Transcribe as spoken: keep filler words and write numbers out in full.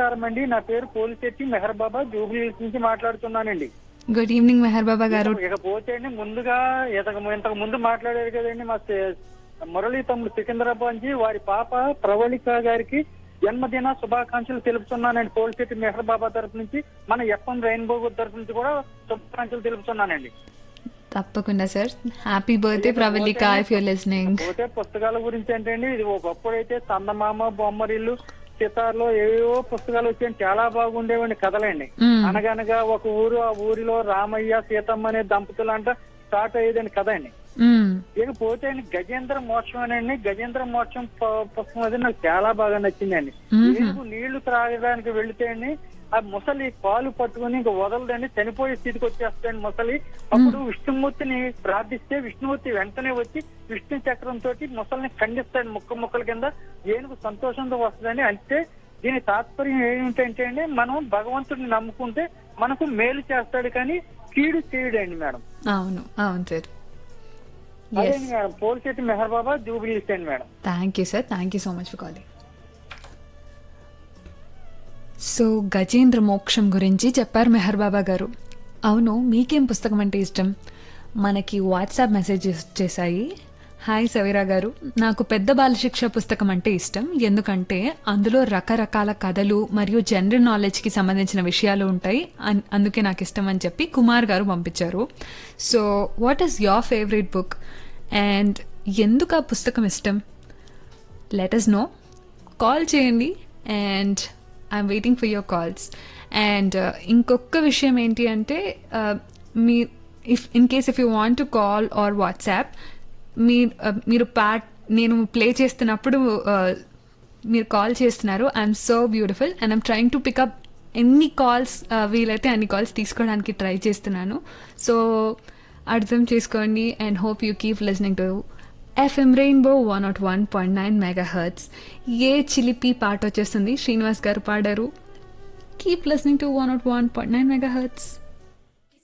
నమస్కారం అండి. నా పేరు పోలిశెట్టి మెహర్ బాబా, జూబ్లీ హిల్స్ నుంచి మాట్లాడుతున్నానండి. గుడ్ ఈవినింగ్ మెహర్ బాబా గారు. ఇకపోతే అండి ముందుగా ఇంతకు ముందు మాట్లాడారు కదండి మా మురళీ తమ్ముడు సికింద్రాబాద్ నుంచి, వారి పాప ప్రవళిక గారికి జన్మదిన శుభాకాంక్షలు తెలుపుతున్నానండి. పోలిశెట్టి మెహర్ బాబా తరఫు నుంచి, మన ఎఫ్ఎం రెయిన్బో తరఫు నుంచి కూడా శుభాకాంక్షలు తెలుపుతున్నానండి. తప్పకుండా sir. Happy birthday Pravalika if you're listening. పోతే పుస్తకాల గురించి ఏంటండి, ఇది ఒకప్పుడైతే చందమామ, బొమ్మరిల్లు, సితార్లో ఏవో పుస్తకాలు వచ్చాయి, చాలా బాగుండేవండి కథలండి. అనగనగా ఒక ఊరు, ఆ ఊరిలో రామయ్య సీతమ్మ అనే దంపతులు అంట స్టార్ట్ అయ్యేదండి కథ అండి. ఇకపోతే అండి గజేంద్ర మోక్షం అనండి, గజేంద్ర మోక్షం పుస్తకం అది నాకు చాలా బాగా నచ్చిందండి. నీళ్లు నీళ్లు త్రాగడానికి వెళితే అండి ఆ ముసలి కాలు పట్టుకుని ఇంకా వదలదండి, చనిపోయే స్థితికి వచ్చేస్తాయండి ముసలి. అప్పుడు విష్ణుమూర్తిని ప్రార్థిస్తే విష్ణుమూర్తి వెంటనే వచ్చి విష్ణు చక్రంతో ముసలిని ఖండిస్తాడు ముక్క ముక్కల కింద. ఏనుగు సంతోషంతో వస్తుందండి. అంటే దీని తాత్పర్యం ఏమిటంటే అండి, మనం భగవంతుడిని నమ్ముకుంటే మనకు మేలు చేస్తాడు కానీ కీడు చేయడండి మేడం. అవును అవును సార్. అదే మేడం, పోలిశెట్టి మెహర్ బాబా, జూబ్లీ హిల్స్ అండి madam. Thank you sir. Thank you so much for calling. So Gajendra మోక్షం గురించి చెప్పారు మెహర్ బాబా గారు. అవును, మీకేం పుస్తకం అంటే ఇష్టం? మనకి వాట్సాప్ మెసేజ్ చేశాయి. హాయ్ సవీరా గారు, నాకు పెద్ద బాలశిక్ష పుస్తకం అంటే ఇష్టం. ఎందుకంటే అందులో రకరకాల కథలు మరియు జనరల్ నాలెడ్జ్కి సంబంధించిన విషయాలు ఉంటాయి, అందుకే నాకు ఇష్టం అని చెప్పి కుమార్ గారు పంపించారు. So what is your favourite book and ఎందుకు ఆ పుస్తకం ఇష్టం? Let us know. కాల్ చేయండి and I'm waiting for your calls. And ఇంకొక విషయం ఏంటి అంటే, me if in case if you want to call or WhatsApp, మీ మీరు ప్యాట్ నేను ప్లే చేస్తున్నప్పుడు మీరు కాల్ చేస్తున్నారు. I'm so beautiful and I'm trying to pick up ఎన్ని కాల్స్ వీలైతే అన్ని కాల్స్ తీసుకోవడానికి ట్రై చేస్తున్నాను. సో అర్థం చేసుకోండి and hope you keep listening to FM rainbow one not one point nine mega hurts. ఏ చిలిపి పాట వచ్చేస్తుంది, శ్రీనివాస్ గారు పాడారు. Keep listening to one not one point nine mega hurts.